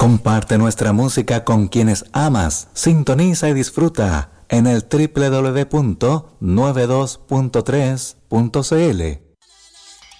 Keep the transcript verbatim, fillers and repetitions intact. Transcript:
Comparte nuestra música con quienes amas. Sintoniza y disfruta en el doble u doble u doble u punto noventa y dos punto tres punto c l.